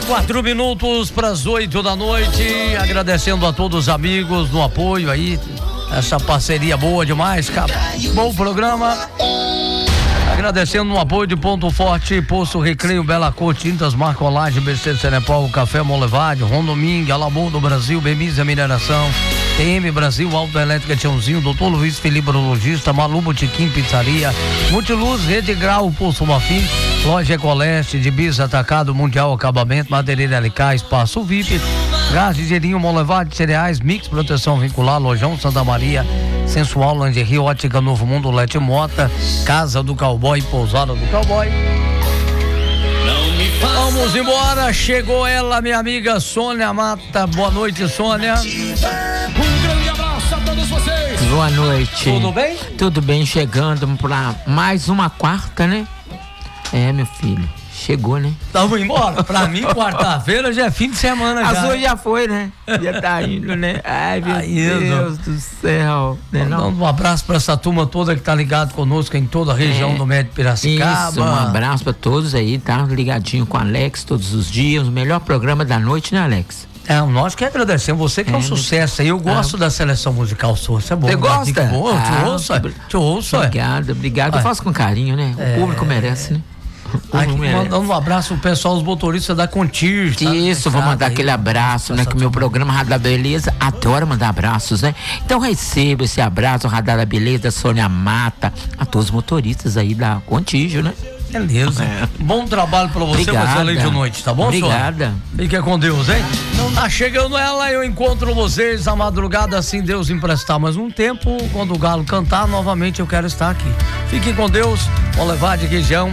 4 minutos para as 8 da noite, agradecendo a todos os amigos no apoio aí, essa parceria boa demais, cara. Bom programa. Agradecendo o apoio de Ponto Forte, Poço Recreio, Bela Cor, Tintas, Marcolagem, BC Cenepal, Café Molevade, Rondomingue, Alabor do Brasil, Bemisa Mineração, TM Brasil, Autoelétrica Tiãozinho, Doutor Luiz Felipe Urologista, Malu Botiquim Pizzaria, Multiluz, Rede Grau, Poço Mafim, Loja Ecoleste, de Bis Atacado, Mundial Acabamento, Madeireira LK, Espaço VIP, Gás de Gerinho, Molevade, Cereais, Mix Proteção Vincular, Lojão Santa Maria, Sensual, Lingerie, Ótica Novo Mundo, Lete Mota, Casa do Cowboy, Pousada do Cowboy. Vamos embora, chegou ela, minha amiga Sônia Mata. Boa noite, Sônia. Um grande abraço a todos vocês. Boa noite. Tudo bem? Tudo bem, chegando pra mais uma quarta, né? É, meu filho, chegou, né? Tamo embora. Pra mim, quarta-feira já é fim de semana já. A sua já foi, né? Já tá indo, né? Ai, meu Deus do céu. Dando um abraço pra essa turma toda que tá ligado conosco em toda a região do Médio Piracicaba. Isso, um abraço pra todos aí, tá ligadinho com o Alex todos os dias. O melhor programa da noite, né, Alex? Nós que agradecemos. Você que é um sucesso aí. Eu gosto da seleção musical sua. Isso é bom. Você gosta? Bom, eu te ouço. Obrigado. Eu faço com carinho, né? O público merece, né? Aqui, mandando um abraço pro pessoal, os motoristas da Contígio. Isso, vou mandar aquele abraço, né? Que o meu programa Rádio da Beleza adora mandar abraços, né? Então receba esse abraço, Rádio da Beleza, Sônia Mata, a todos os motoristas aí da Contígio, né? Beleza. Bom trabalho pra você, excelente noite, tá bom, Obrigada. Fique com Deus, hein? Tá chegando ela, eu encontro vocês à madrugada, assim Deus emprestar mais um tempo. Quando o galo cantar, novamente eu quero estar aqui. Fiquem com Deus, vou levar de região.